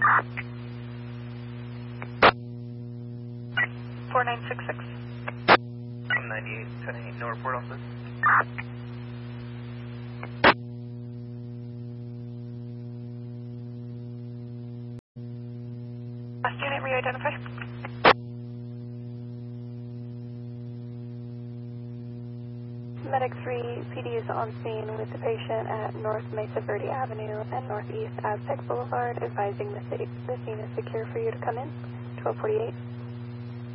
4966. 98, 10-8, no report officer. Last unit, re-identify. Medic 3, PD is on scene with the patient at North Mesa Verde Avenue and Northeast Aztec Boulevard, advising the scene is secure for you to come in. 1248.